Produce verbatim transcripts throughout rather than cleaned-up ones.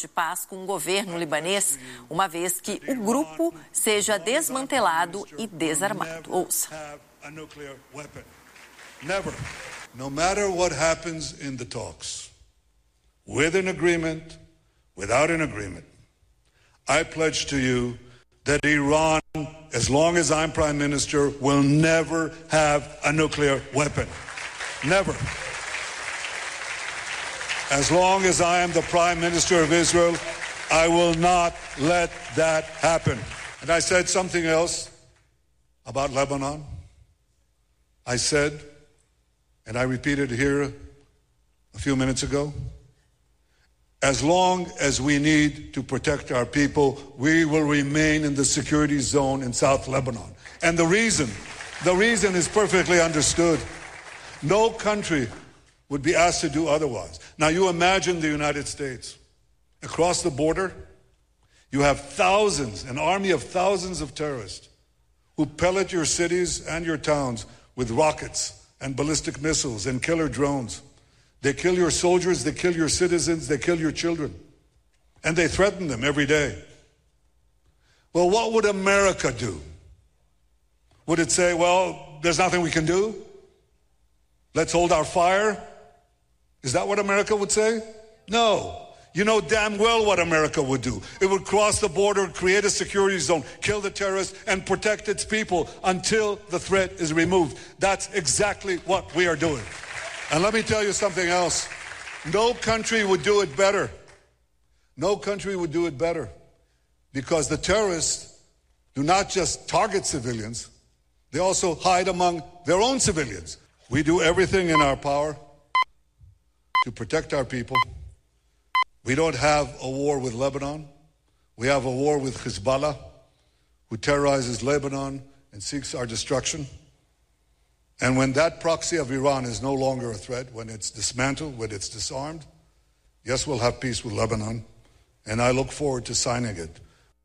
de paz com o governo libanês, uma vez que o grupo seja desmantelado e desarmado. Ouça. Never. No matter what happens in the talks, with an agreement, without an agreement, I pledge to you that Iran, as long as I'm Prime Minister, will never have a nuclear weapon. Never. As long as I am the Prime Minister of Israel, I will not let that happen. And I said something else about Lebanon. I said, and I repeated here a few minutes ago, as long as we need to protect our people, we will remain in the security zone in South Lebanon. And the reason, the reason is perfectly understood. No country would be asked to do otherwise. Now you imagine the United States. Across the border, you have thousands, an army of thousands of terrorists who pellet your cities and your towns with rockets and ballistic missiles and killer drones. They kill your soldiers, they kill your citizens, they kill your children. And they threaten them every day. Well, what would America do? Would it say, well, there's nothing we can do? Let's hold our fire? Is that what America would say? No. You know damn well what America would do. It would cross the border, create a security zone, kill the terrorists, and protect its people until the threat is removed. That's exactly what we are doing. And let me tell you something else. No country would do it better. No country would do it better. Because the terrorists do not just target civilians, they also hide among their own civilians. We do everything in our power to protect our people. We don't have a war with Lebanon. We have a war with Hezbollah, who terrorizes Lebanon and seeks our destruction. And when that proxy of Iran is no longer a threat, when it's dismantled, when it's disarmed, yes, we'll have peace with Lebanon, and I look forward to signing it.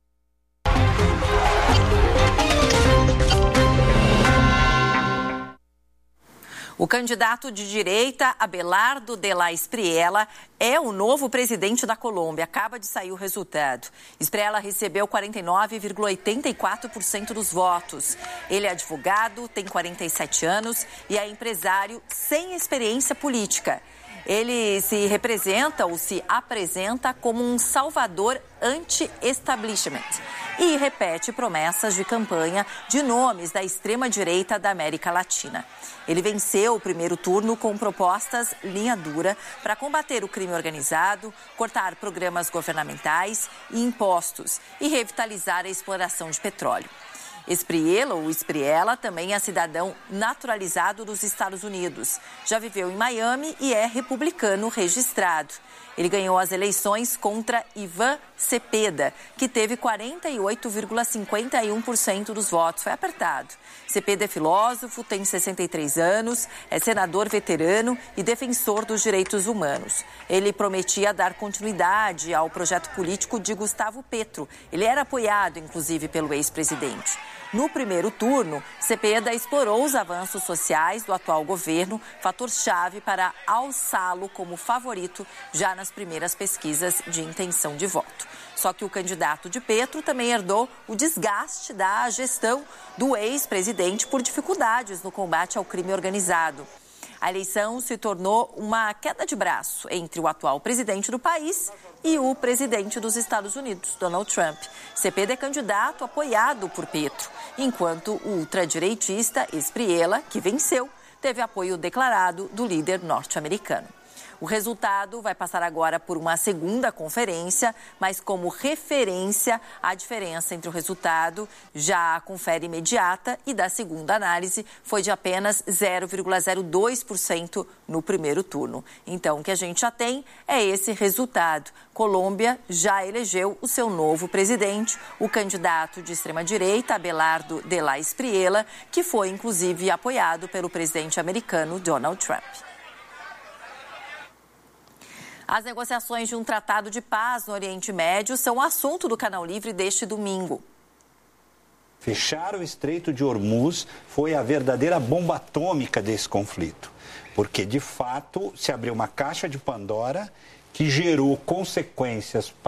O candidato de direita, Abelardo de la Espriella, é o novo presidente da Colômbia. Acaba de sair o resultado. Espriella recebeu quarenta e nove vírgula oitenta e quatro por cento dos votos. Ele é advogado, tem quarenta e sete anos e é empresário sem experiência política. Ele se representa ou se apresenta como um salvador anti-establishment e repete promessas de campanha de nomes da extrema-direita da América Latina. Ele venceu o primeiro turno com propostas linha dura para combater o crime organizado, cortar programas governamentais e impostos e revitalizar a exploração de petróleo. Espriella, ou Espriella, também é cidadão naturalizado dos Estados Unidos. Já viveu em Miami e é republicano registrado. Ele ganhou as eleições contra Ivan Cepeda, que teve quarenta e oito vírgula cinquenta e um por cento dos votos. Foi apertado. Cepeda é filósofo, tem sessenta e três anos, é senador veterano e defensor dos direitos humanos. Ele prometia dar continuidade ao projeto político de Gustavo Petro. Ele era apoiado, inclusive, pelo ex-presidente. No primeiro turno, Cepeda explorou os avanços sociais do atual governo, fator-chave para alçá-lo como favorito já nas primeiras pesquisas de intenção de voto. Só que o candidato de Petro também herdou o desgaste da gestão do ex-presidente por dificuldades no combate ao crime organizado. A eleição se tornou uma queda de braço entre o atual presidente do país e o presidente dos Estados Unidos, Donald Trump. Cepeda é candidato apoiado por Petro, enquanto o ultradireitista Espriella, que venceu, teve apoio declarado do líder norte-americano. O resultado vai passar agora por uma segunda conferência, mas como referência, a diferença entre o resultado já confere imediata e da segunda análise foi de apenas zero vírgula zero dois por cento no primeiro turno. Então, o que a gente já tem é esse resultado. Colômbia já elegeu o seu novo presidente, o candidato de extrema-direita, Abelardo de la Espriella, que foi, inclusive, apoiado pelo presidente americano Donald Trump. As negociações de um tratado de paz no Oriente Médio são assunto do Canal Livre deste domingo. Fechar o Estreito de Hormuz foi a verdadeira bomba atômica desse conflito, porque, de fato, se abriu uma caixa de Pandora que gerou consequências